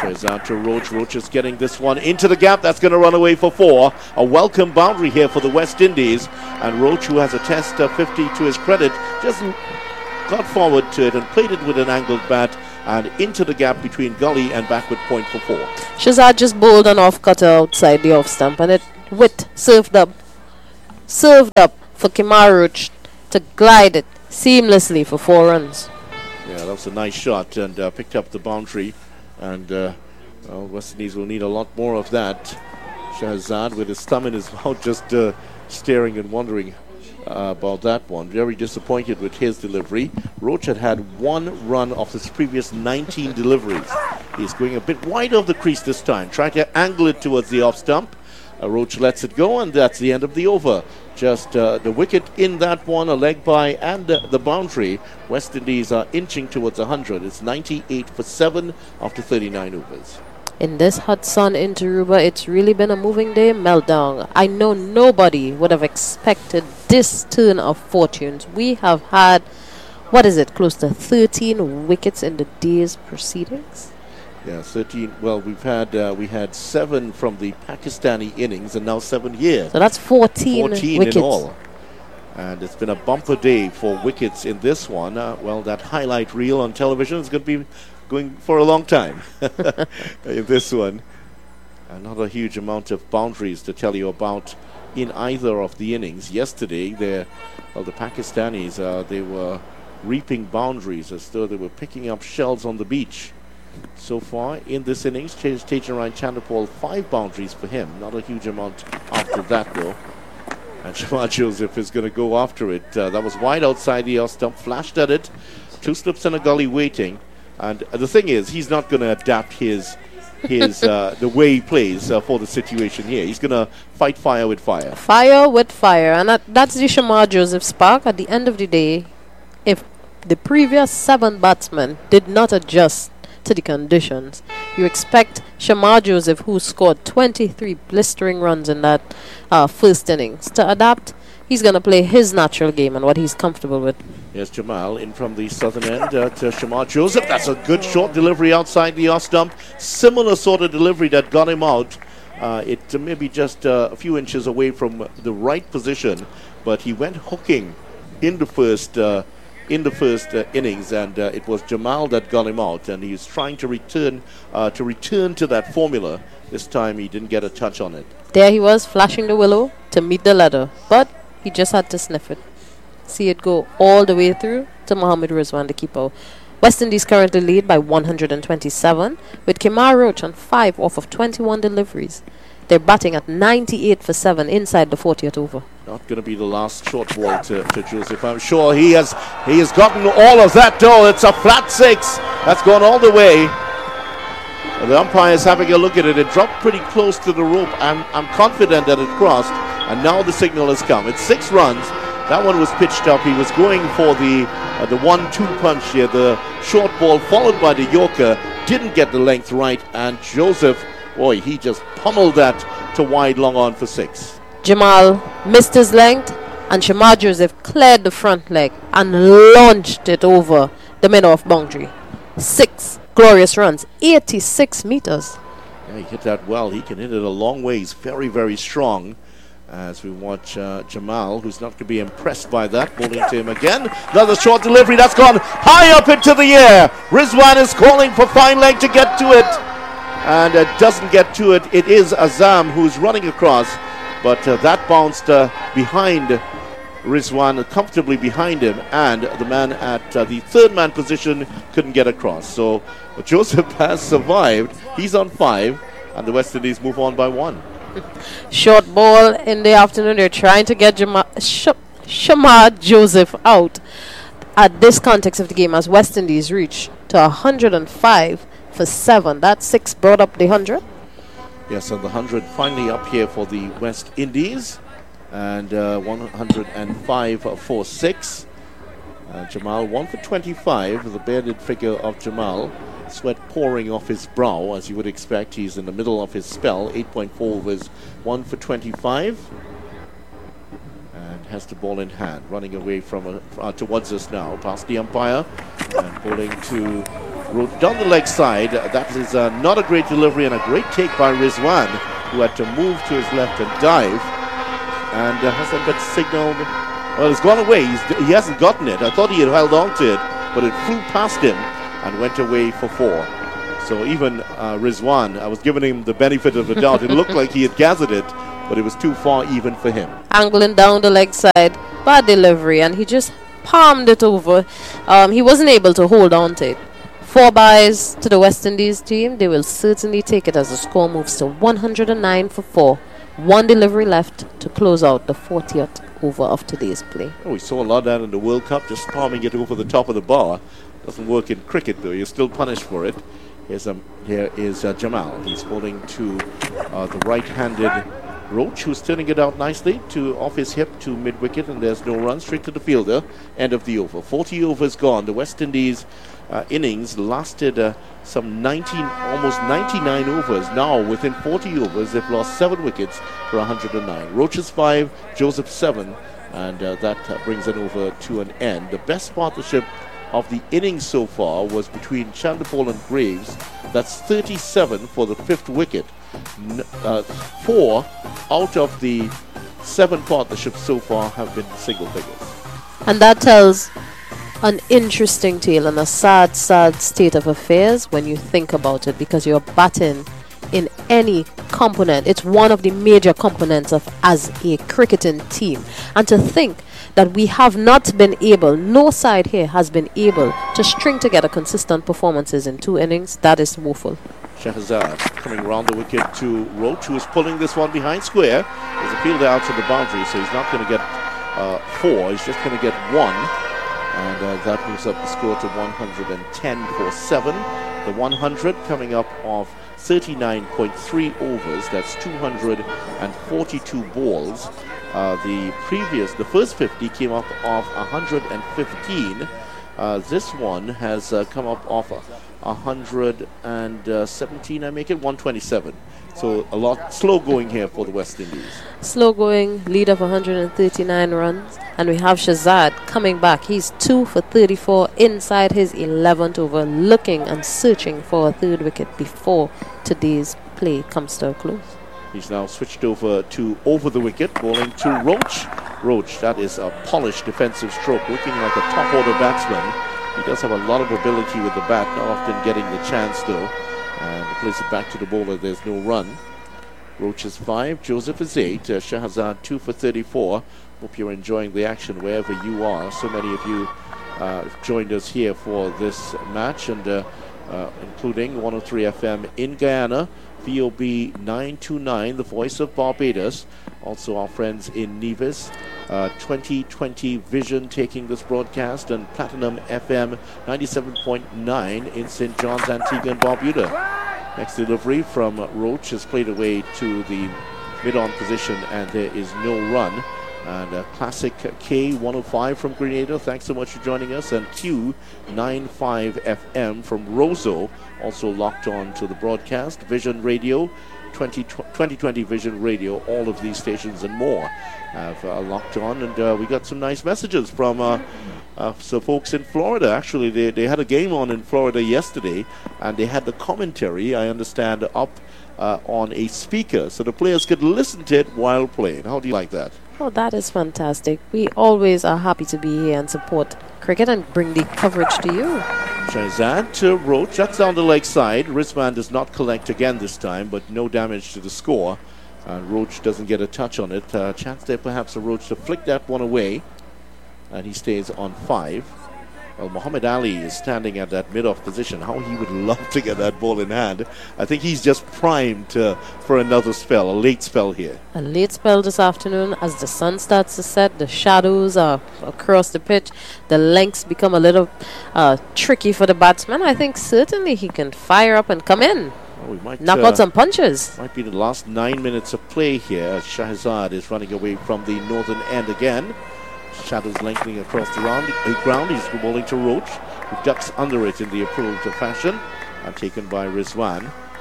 Shahzad to Roach. Roach is getting this one into the gap. That's going to run away for four. A welcome boundary here for the West Indies. And Roach, who has a test uh, fifty to his credit, just got forward to it and played it with an angled bat and into the gap between gully and backward point for four. Shahzad just bowled an off cutter outside the off stump, and it wit served up, served up for Kemar Roach to glide it seamlessly for four runs. Yeah, that was a nice shot and uh, picked up the boundary. And uh, well, West Indies will need a lot more of that. Shahzad with his thumb in his mouth, just uh, staring and wondering uh, about that one. Very disappointed with his delivery. Roach had had one run of his previous nineteen deliveries. He's going a bit wide of the crease this time, trying to angle it towards the off stump. Uh, Roach lets it go, and that's the end of the over. Just uh, the wicket in that one, a leg by, and uh, the boundary. West Indies are inching towards one hundred. It's ninety-eight for seven after thirty-nine overs. In this hot sun in Tarouba, it's really been a moving day meltdown. I know nobody would have expected this turn of fortunes. We have had, what is it, close to thirteen wickets in the day's proceedings? Yeah, thirteen. Well, we've had uh, we had seven from the Pakistani innings, and now seven here. So that's fourteen, fourteen wickets. in all. And it's been a bumper day for wickets in this one. Uh, well, that highlight reel on television is going to be going for a long time in this one. And not a huge amount of boundaries to tell you about in either of the innings. Yesterday, well, the Pakistanis, uh, they were reaping boundaries as though they were picking up shells on the beach. So far in this innings, Tejan Chanderpaul, five boundaries for him. Not a huge amount after that, though. And Shamar Joseph is going to go after it. Uh, that was wide outside the off stump, flashed at it. Two slips and a gully waiting. And uh, the thing is, he's not going to adapt his his uh, the way he plays uh, for the situation here. He's going to fight fire with fire. Fire with fire. And that, that's the Shamar Joseph spark. At the end of the day, if the previous seven batsmen did not adjust to the conditions, you expect Shamar Joseph, who scored twenty-three blistering runs in that uh, first innings, to adapt. He's going to play his natural game and what he's comfortable with. Here's Jamal in from the southern end uh, to Shamar Joseph. That's a good short delivery outside the off stump. Similar sort of delivery that got him out. Uh, it uh, maybe just uh, a few inches away from the right position, but he went hooking in the first uh, in the first uh, innings, and uh, it was Jamal that got him out, and he's trying to return uh, to return to that formula. This time he didn't get a touch on it. There he was, flashing the willow to meet the ladder, but he just had to sniff it. See it go all the way through to Mohammad Rizwan, the keeper. West Indies currently lead by one hundred twenty-seven, with Kemar Roach on five off of twenty-one deliveries. They're batting at ninety-eight for seven inside the fortieth over. Not going to be the last short ball to, to Joseph. I'm sure he has he has gotten all of that though. It's a flat six. That's gone all the way. And the umpire is having a look at it. It dropped pretty close to the rope. I'm I'm confident that it crossed. And now the signal has come. It's six runs. That one was pitched up. He was going for the uh, the one two punch here. The short ball followed by the Yorker. Didn't get the length right. And Joseph, boy, he just pummeled that to wide long on for six. Jamal missed his length, and Shamar Joseph cleared the front leg and launched it over the mid-off boundary. Six glorious runs, eighty-six meters. Yeah, he hit that well. He can hit it a long ways. Very, very strong. As we watch uh, Jamal, who's not going to be impressed by that, bowling to him again. Another short delivery that's gone high up into the air. Rizwan is calling for fine leg to get to it, and it doesn't get to it. It is Azam who's running across, but uh, that bounced uh, behind Rizwan, comfortably behind him, and the man at uh, the third man position couldn't get across. So Joseph has survived. He's on five, and the West Indies move on by one. Short ball in the afternoon. They're trying to get Jama- Sh- Shamar Joseph out at this context of the game as West Indies reach to one hundred five for seven. That six brought up the one hundred. Yes, and the one hundred finally up here for the West Indies. And uh, one hundred five for six. Uh, Jamal one for twenty-five. The bearded figure of Jamal. Sweat pouring off his brow, as you would expect. He's in the middle of his spell. eight point four overs, one for twenty-five. And has the ball in hand, running away from uh, uh, towards us now, past the umpire. And bowling to Roach down the leg side. Uh, that is uh, not a great delivery and a great take by Rizwan, who had to move to his left and dive. And uh, hasn't been signaled. Well, it's gone away. He's, he hasn't gotten it. I thought he had held on to it, but it flew past him and went away for four. So even uh, Rizwan, I was giving him the benefit of the doubt. It looked like he had gathered it, but it was too far even for him. Angling down the leg side, bad delivery, and he just palmed it over. Um, he wasn't able to hold on to it. Four byes to the West Indies team. They will certainly take it as the score moves to one hundred nine for four. One delivery left to close out the fortieth over of today's play. Oh, we saw a lot of that in the World Cup, just palming it over the top of the bar. Doesn't work in cricket, though. You're still punished for it. Here's um, here is uh, Jamal. He's bowling to uh, the right-handed Roach, who's turning it out nicely to off his hip to mid-wicket, and there's no run, straight to the fielder. End of the over. forty overs gone. The West Indies uh, innings lasted uh, some nineteen, almost ninety-nine overs. Now, within forty overs, they've lost seven wickets for one hundred nine. Roach's five, Joseph seven, and uh, that uh, brings it over to an end. The best partnership of the innings so far was between Chanderpaul and Graves. That's thirty-seven for the fifth wicket. N- uh, four out of the seven partnerships so far have been single figures. And that tells an interesting tale and a sad, sad state of affairs when you think about it, because you're batting in any component. It's one of the major components of as a cricketing team. And to think that we have not been able, no side here has been able to string together consistent performances in two innings, that is woeful. Shahzad coming around the wicket to Roach, who is pulling this one behind square. There's a fielder out to the boundary, so he's not going to get uh, four, he's just going to get one. And uh, that moves up the score to one hundred ten for seven. The one hundred coming up of thirty-nine point three overs, that's two hundred forty-two balls. Uh, the previous, the first fifty came up of one hundred fifteen. Uh, this one has uh, come up off one hundred seventeen, I make it one twenty-seven. So a lot slow going here for the West Indies. Slow going, lead of one hundred thirty-nine runs. And we have Shahzad coming back. He's two for thirty-four inside his eleventh over, looking and searching for a third wicket before today's play comes to a close. He's now switched over to over the wicket, bowling to Roach. Roach, that is a polished defensive stroke, looking like a top order batsman. He does have a lot of ability with the bat, not often getting the chance though. And plays it back to the bowler, there's no run. Roach is five, Joseph is eight, uh, Shahzad two for thirty-four. Hope you're enjoying the action wherever you are. So many of you uh, joined us here for this match, and uh, uh, including one oh three F M in Guyana, V O B nine two nine, the voice of Barbados. Also our friends in Nevis, uh, twenty twenty Vision taking this broadcast, and Platinum F M ninety-seven point nine in Saint John's, Antigua and Barbuda. Next delivery from Roach is played away to the mid-on position, and there is no run. And uh, Classic K one oh five from Grenada, thanks so much for joining us. And Q ninety-five F M from Roseau, also locked on to the broadcast. Vision Radio, twenty twenty Vision Radio, all of these stations and more have uh, locked on. And uh, we got some nice messages from uh, uh, some folks in Florida. Actually, they, they had a game on in Florida yesterday, and they had the commentary, I understand, up uh, on a speaker, so the players could listen to it while playing. How do you like that? Oh, that is fantastic. We always are happy to be here and support cricket and bring the coverage to you. Shahzad to Roach. That's down the leg side. Rizwan does not collect again this time, but no damage to the score. And Roach doesn't get a touch on it. Uh, chance there perhaps for Roach to flick that one away. And he stays on five. Well, Muhammad Ali is standing at that mid-off position. How he would love to get that ball in hand. I think he's just primed uh, for another spell, a late spell here. A late spell this afternoon as the sun starts to set. The shadows are across the pitch. The lengths become a little uh, tricky for the batsman. I think certainly he can fire up and come in. Well, we might, knock uh, out some punches. Might be the last nine minutes of play here. Shahzad is running away from the northern end again. Shadows lengthening across the round, uh, ground. He's bowling to Roach, who ducks under it in the approved fashion, and taken by Rizwan.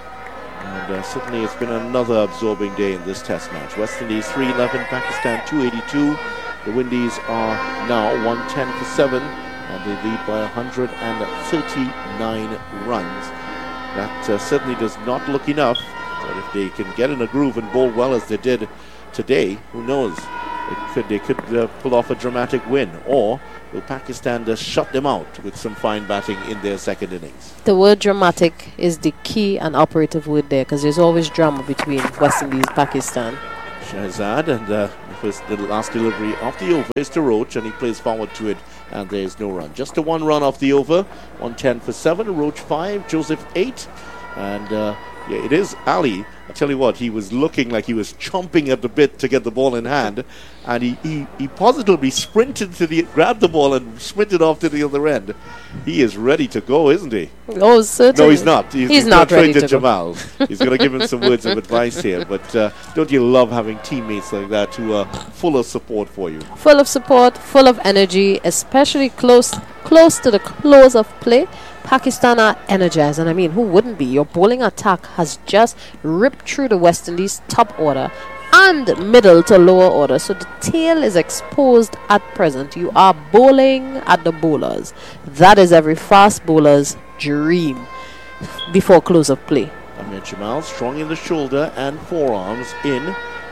And uh, certainly it's been another absorbing day in this test match. West Indies three eleven, Pakistan two eighty-two. The Windies are now one ten for seven, and they lead by one hundred thirty-nine runs. That uh, certainly does not look enough, but if they can get in a groove and bowl well as they did today, who knows? It could, they could uh, pull off a dramatic win, or will Pakistan just shut them out with some fine batting in their second innings? The word dramatic is the key and operative word there, because there's always drama between West Indies and Pakistan. Shahzad, and uh, the, first, the last delivery of the over is to Roach, and he plays forward to it, and there's no run. Just a one run off the over, one ten for seven, Roach five, Joseph eight, and uh, yeah, it is Ali. I tell you what, he was looking like he was chomping at the bit to get the ball in hand, and he, he, he positively sprinted to the, grabbed the ball and sprinted off to the other end. He is ready to go, isn't he? Oh, certainly. No, he's not. He's, he's not ready to Jamal. He's going to give him some words of advice here. But uh, don't you love having teammates like that who are full of support for you? Full of support, full of energy, especially close close to the close of play. Pakistan are energized, and I mean, who wouldn't be? Your bowling attack has just ripped through the West Indies top order and middle to lower order, so the tail is exposed at present. You are bowling at the bowlers. That is every fast bowler's dream before close of play. Amir Jamal strong in the shoulder and forearms in,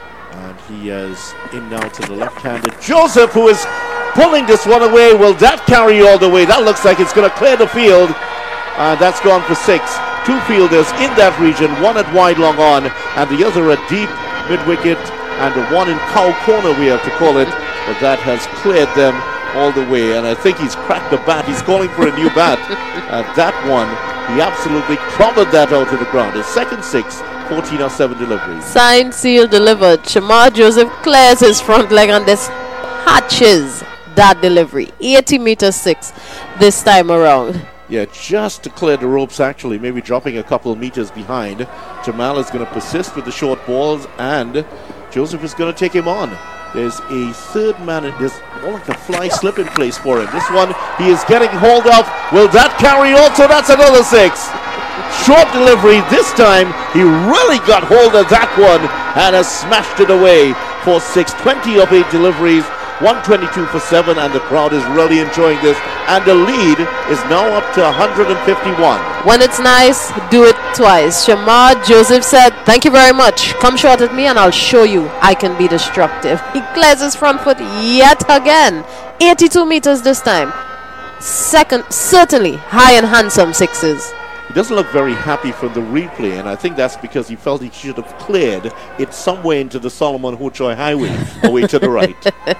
and he is in now to the left-handed Joseph, who is pulling this one away. Will that carry all the way? That looks like it's going to clear the field, and that's gone for six. Two fielders in that region, one at wide long on and the other at deep mid-wicket, and the one in cow corner, we have to call it, but that has cleared them all the way, and I think he's cracked the bat. He's calling for a new bat. And that one, he absolutely clobbered that out to the ground. His second six, fourteen or seven deliveries. Signed, sealed, delivered. Shamar Joseph clears his front leg and this hatches that delivery. eighty meters six this time around. Yeah, just to clear the ropes, actually, maybe dropping a couple of meters behind. Jamal is going to persist with the short balls, and Joseph is going to take him on. There's a third man, there's more like a fly slip in place for him. This one, he is getting hauled up. Will that carry also? That's another six. Short delivery this time. He really got hold of that one and has smashed it away for six. twenty of eight deliveries, one twenty-two for seven, and the crowd is really enjoying this, and the lead is now up to one hundred fifty-one. When it's nice, do it twice. Shamar Joseph said, thank you very much. Come short at me and I'll show you I can be destructive. He clears his front foot yet again. eighty-two meters this time. Second, certainly high and handsome sixes. He doesn't look very happy from the replay, and I think that's because he felt he should have cleared it somewhere into the Solomon Hochoy Highway, away to the right.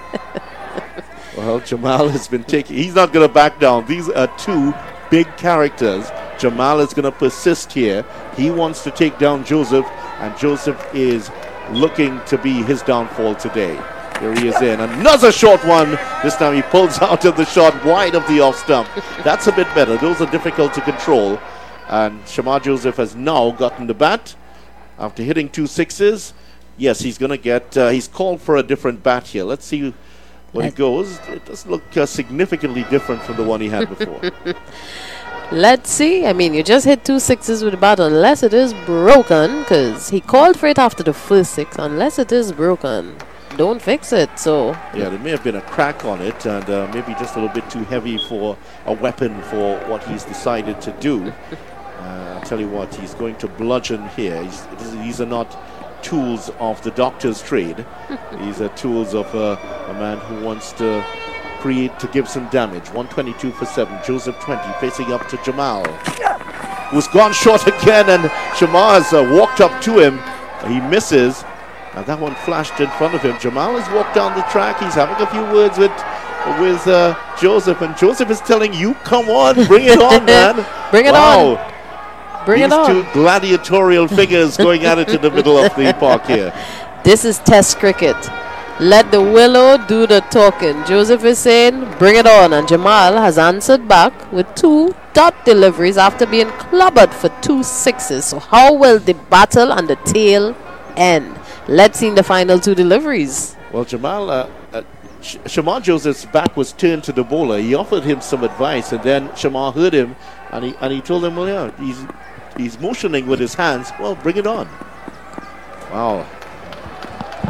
Well, Jamal has been taking, he's not going to back down. These are two big characters. Jamal is going to persist here. He wants to take down Joseph, and Joseph is looking to be his downfall today. Here he is in. Another short one. This time he pulls out of the shot wide of the off stump. That's a bit better. Those are difficult to control. And Shamar Joseph has now gotten the bat after hitting two sixes. Yes, he's going to get, uh, he's called for a different bat here. Let's see what it goes. It does look uh, significantly different from the one he had before. Let's see. I mean, you just hit two sixes with the bat unless it is broken, because he called for it after the first six. Unless it is broken, don't fix it. So yeah, there may have been a crack on it, and uh, maybe just a little bit too heavy for a weapon for what he's decided to do. Uh, I'll tell you what, he's going to bludgeon here. He's, these are not tools of the doctor's trade. These are tools of uh, a man who wants to create, to give some damage. one twenty-two for seven. Joseph twenty, facing up to Jamal, who's gone short again, and Shamar's uh, walked up to him. He misses, and that one flashed in front of him. Jamal has walked down the track. He's having a few words with with uh, Joseph, and Joseph is telling you, come on, bring it on, man. Bring it wow. on. Bring These it on. two gladiatorial figures going at it in the middle of the park here. This is Test cricket. Let the willow do the talking. Joseph is saying, bring it on. And Jamal has answered back with two dot deliveries after being clobbered for two sixes. So how will the battle and the tail end? Let's see the final two deliveries. Well, Jamal, uh, uh, Sh- Shamar Joseph's back was turned to the bowler. He offered him some advice, and then Shamar heard him, and he and he told him, well, yeah, he's he's motioning with his hands. Well, bring it on. Wow.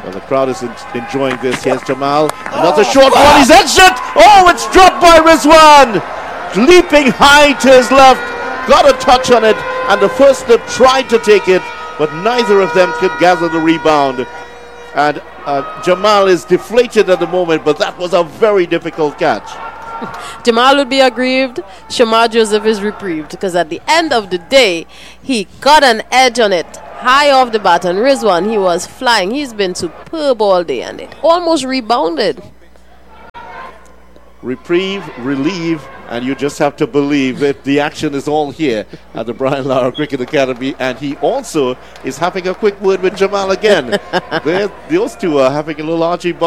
Well, the crowd is en- enjoying this. Here's Jamal. Another short one. He's exit. Oh, it's dropped by Rizwan. Leaping high to his left. Got a touch on it. And the first slip tried to take it. But neither of them could gather the rebound. And uh, Jamal is deflated at the moment. But that was a very difficult catch. Jamal would be aggrieved. Shamar Joseph is reprieved because at the end of the day, he got an edge on it high off the bat. And Rizwan, he was flying. He's been superb all day and it almost rebounded. Reprieve, relieve, and you just have to believe that the action is all here at the Brian Lara Cricket Academy. And he also is having a quick word with Jamal again. Those two are having a little argy